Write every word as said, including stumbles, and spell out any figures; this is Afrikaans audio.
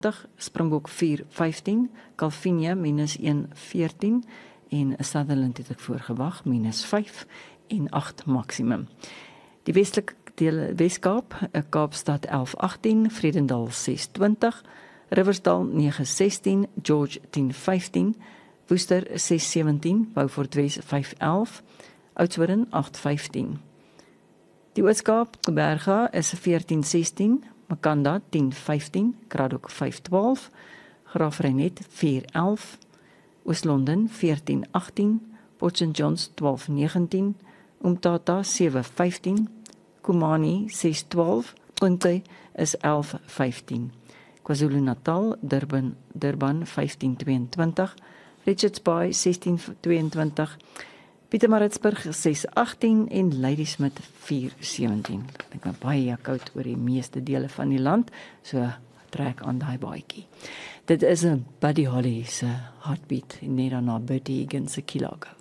Springbok vier vyftien, Calvinia minus een veertien en Sutherland het ek voorgewag, minus vyf en agt maksimum. Die westelike deel Weskaap, Kaapstad elf agtien, Vredendal ses twintig, Riversdal nege sestien, George tien vyftien, Woester ses sewentien, Beaufort Wes vyf elf, Oudtshoorn agt vyftien. Die Oos-Kaap, Kuiberga is veertien sestien, Makanda tien vyftien, Kraddock vyf twaalf, Graafrenet vier elf, Oos-London veertien agtien, Port St Johns twaalf negentien, Umtata sewe vyftien, Kumani ses twaalf, Punte is elf vyftien. KwaZulu-Natal, Durban, Durban vyftien tweeëntwintig, Richards Bay sestien tweeëntwintig, Pietermaritzburg ses agtien en Ladysmith vier sewentien. Ek dink baie koud oor die meeste dele van die land, so trek aan daai baadjie. Dit is 'n Buddy Holly se Heartbeat, net daarna Bertie Higgins se Kilogo.